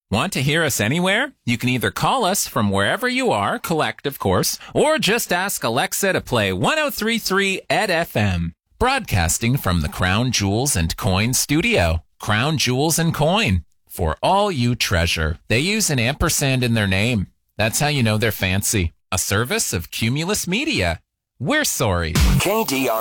Want to hear us anywhere? You can either call us from wherever you are, collect, of course, or just ask Alexa to play 103.3 Ed FM. Broadcasting from the Crown Jewels and Coin studio. Crown Jewels and Coin. For all you treasure. They use an ampersand in their name. That's how you know they're fancy. A service of Cumulus Media. We're sorry. KDR.